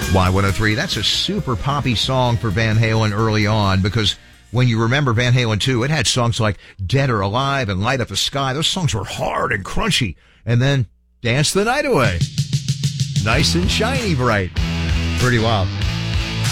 Y103. That's a super poppy song for Van Halen early on, because when you remember Van Halen 2, it had songs like Dead or Alive and Light Up the Sky. Those songs were hard and crunchy. And then Dance the Night Away. Nice and shiny bright. Pretty wild.